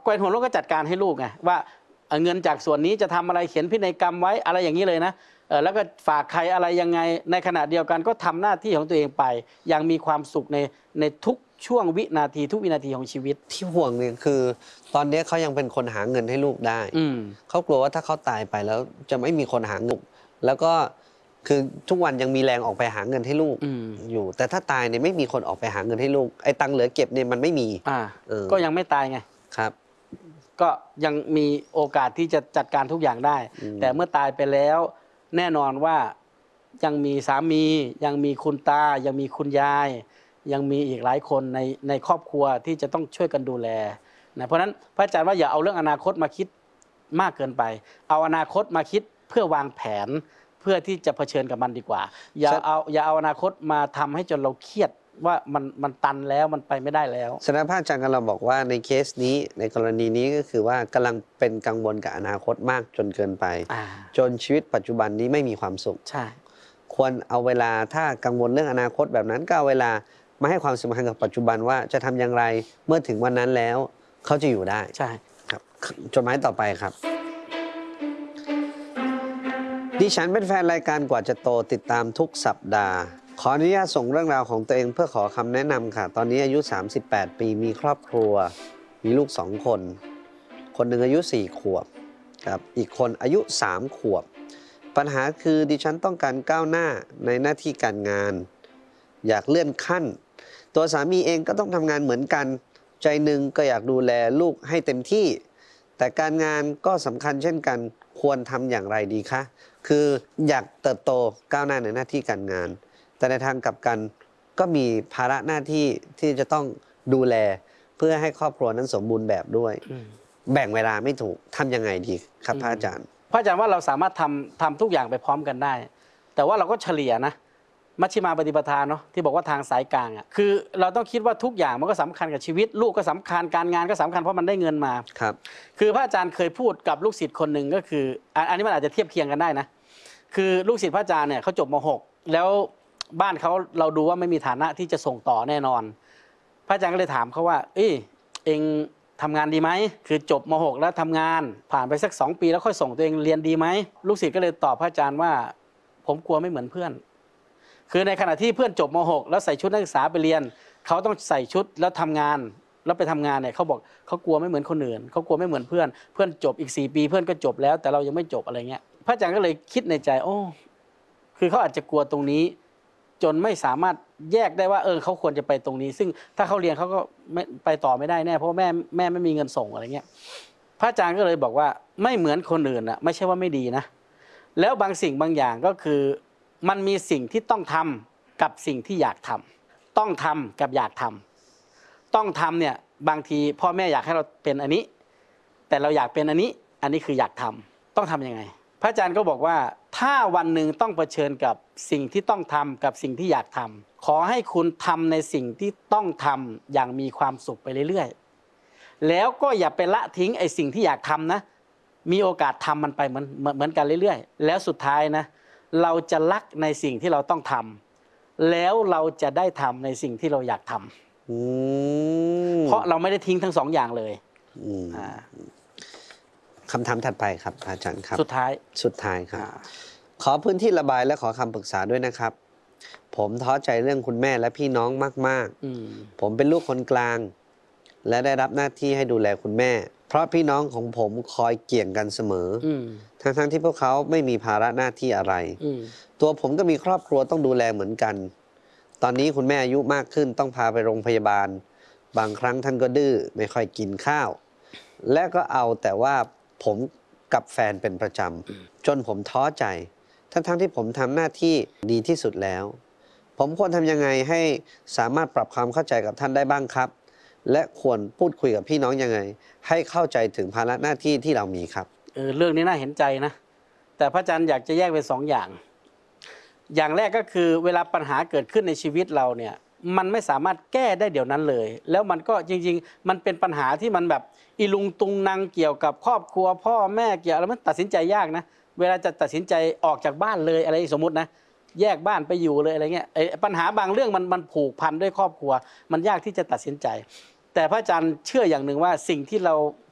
แกวนหัวรถก็จัดการให้ลูกไงว่าเงินจากส่วนนี้จะทำอะไรเขียนพินัยกรรมไว้อะไรอย่างนี้เลยนะแล้วก็ฝากใครอะไรยังไงในขณะเดียวกันก็ทำหน้าที่ของตัวเองไปยังมีความสุขในทุกช่วงวินาทีทุกวินาทีของชีวิตที่ห่วงเนี่ยคือตอนนี้เขายังเป็นคนหาเงินให้ลูกได้เขากลัวว่าถ้าเขาตายไปแล้วจะไม่มีคนหาเงินแล้วก็คือทุกวันยังมีแรงออกไปหาเงินให้ลูกอยู่แต่ถ้าตายเนี่ยไม่มีคนออกไปหาเงินให้ลูกไอ้ตังค์เหลือเก็บเนี่ยมันไม่มีก็ยังไม่ตายไงครับก็ยังมีโอกาสที่จะจัดการทุกอย่างได้แต่เมื่อตายไปแล้วแน่นอนว่ายังมีสามียังมีคุณตายังมีคุณยายยังมีอีกหลายคนในครอบครัวที่จะต้องช่วยกันดูแลนะเพราะฉะนั้นพระอาจารย์ว่าอย่าเอาเรื่องอนาคตมาคิดมากเกินไปเอาอนาคตมาคิดเพื่อวางแผนเพื่อที่จะเผชิญกับมันดีกว่าอย่าเอาอนาคตมาทำให้จนเราเครียดว่ามันตันแล้วมันไปไม่ได้แล้วสนพระอาจารย์กำลังบอกว่าในเคสนี้ในกรณีนี้ก็คือว่ากำลังเป็นกังวลกับอนาคตมากจนเกินไปจนชีวิตปัจจุบันนี้ไม่มีความสุขใช่ควรเอาเวลาถ้ากังวลเรื่องอนาคตแบบนั้นก็เอาเวลามาให้ความสำคัญกับปัจจุบันว่าจะทำอย่างไรเมื่อถึงวันนั้นแล้วเขาจะอยู่ได้ใช่ครับจดหมายต่อไปครับดิฉันเป็นแฟนรายการกว่าจะโตติดตามทุกสัปดาห์ขออนุญาตส่งเรื่องราวของตัวเองเพื่อขอคำแนะนำค่ะตอนนี้อายุ38ปีมีครอบครัวมีลูก2คนคนหนึ่งอายุ4ขวบครับอีกคนอายุ3ขวบปัญหาคือดิฉันต้องการก้าวหน้าในหน้าที่การงานอยากเลื่อนขั้นตัวสามีเองก็ต้องทำงานเหมือนกันใจหนึ่งก็อยากดูแลลูกให้เต็มที่แต่การงานก็สำคัญเช่นกันควรทำอย่างไรดีคะคืออยากเติบโตก้าวหน้าในหน้าที่การงานแต่ในทางกลับกันก็มีภาระหน้าที่ที่จะต้องดูแลเพื่อให้ครอบครัวนั้นสมบูรณ์แบบด้วยแบ่งเวลาไม่ถูกทำยังไงดีครับพระอาจารย์พระอาจารย์ว่าเราสามารถทำทุกอย่างไปพร้อมกันได้แต่ว่าเราก็เฉลี่ยนะมัชฌิมาปฏิปทาเนาะที่บอกว่าทางสายกลางอ่ะคือเราต้องคิดว่าทุกอย่างมันก็สำคัญกับชีวิตลูกก็สำคัญการงานก็สำคัญเพราะมันได้เงินมาครับคือพระอาจารย์เคยพูดกับลูกศิษย์คนหนึ่งก็คืออันนี้มันอาจจะเทียบเคียงกันได้นะคือลูกศิษย์พระอาจารย์เนี่ยเขาจบม.6 แล้วบ้านเขาเราดูว่าไม่มีฐานะที่จะส่งต่อแน่นอนพระอาจารย์ก็เลยถามเขาว่าเองทำงานดีไหมคือจบม.6 แล้วทำงานผ่านไปสัก2 ปีแล้วค่อยส่งตัวเองเรียนดีไหมลูกศิษย์ก็เลยตอบพระอาจารย์ว่าผมกลัวไม่เหมือนเพื่อนคือในขณะที่เพื่อนจบม.6 แล้วใส่ชุดนักศึกษาไปเรียนเขาต้องใส่ชุดแล้วทำงานแล้วไปทำงานเนี่ยเขาบอกเขากลัวไม่เหมือนคนอื่นเขากลัวไม่เหมือนเพื่อนจบอีก4 ปีเพื่อนก็จบแล้วแต่เรายังไม่จบอะไรเงี้ยพระอาจารย์ก็เลยคิดในใจคือเขาอาจจะกลัวตรงนี้จนไม่สามารถแยกได้ว่าเขาควรจะไปตรงนี้ซึ่งถ้าเขาเรียนเขาก็ไม่ไปต่อไม่ได้แน่เพราะแม่ไม่มีเงินส่งอะไรเงี้ยพระอาจารย์ก็เลยบอกว่าไม่เหมือนคนอื่นไม่ใช่ว่าไม่ดีนะแล้วบางสิ่งบางอย่างก็คือมันมีสิ่งที่ต้องทำกับสิ่งที่อยากทำต้องทำกับอยากทำต้องทำเนี่ยบางทีพ่อแม่อยากให้เราเป็นอันนี้แต่เราอยากเป็นอันนี้คืออยากทำต้องทำยังไงพระอาจารย์ก็บอกว่าถ้าวันหนึ่งต้องเผชิญกับสิ่งที่ต้องทำกับสิ่งที่อยากทำขอให้คุณทำในสิ่งที่ต้องทำอย่างมีความสุขไปเรื่อยๆแล้วก็อย่าไปละทิ้งไอ้สิ่งที่อยากทำนะมีโอกาสทำมันไปเหมือนกันเรื่อยๆแล้วสุดท้ายนะเราจะรักในสิ่งที่เราต้องทำแล้วเราจะได้ทำในสิ่งที่เราอยากทำเพราะเราไม่ได้ทิ้งทั้ง2 อย่างเลยคำถามถัดไปครับอาจารย์ครับสุดท้ายครับขอพื้นที่ระบายและขอคำปรึกษาด้วยนะครับผมท้อใจเรื่องคุณแม่และพี่น้องมากๆผมเป็นลูกคนกลางและได้รับหน้าที่ให้ดูแลคุณแม่เพราะพี่น้องของผมคอยเกี่ยงกันเสมอทั้งที่พวกเขาไม่มีภาระหน้าที่อะไรตัวผมก็มีครอบครัวต้องดูแลเหมือนกันตอนนี้คุณแม่อายุมากขึ้นต้องพาไปโรงพยาบาลบางครั้งท่านก็ดื้อไม่ค่อยกินข้าวและก็เอาแต่ว่าผมกับแฟนเป็นประจำจนผมท้อใจทั้งที่ผมทำหน้าที่ดีที่สุดแล้วผมควรทำยังไงให้สามารถปรับความเข้าใจกับท่านได้บ้างครับและควรพูดคุยกับพี่น้องยังไงให้เข้าใจถึงภาระหน้าที่ที่เรามีครับเรื่องนี้น่าเห็นใจนะแต่พระอาจารย์อยากจะแยกเป็น2 อย่างแรกก็คือเวลาปัญหาเกิดขึ้นในชีวิตเราเนี่ยมันไม่สามารถแก้ได้เดี๋ยวนั้นเลยแล้วมันก็จริงๆมันเป็นปัญหาที่มันแบบอีลุงตุงนางเกี่ยวกับครอบครัวพ่อแม่เกี่ยวแล้วมันตัดสินใจยากนะเวลาจะตัดสินใจออกจากบ้านเลยอะไรสมมุตินะแยกบ้านไปอยู่เลยอะไรเงี้ยปัญหาบางเรื่องมันผูกพันด้วยครอบครัวมันยากที่จะตัดสินใจแต่พระอาจารย์เชื่ออย่างหนึ่งว่าสิ่งที่เรา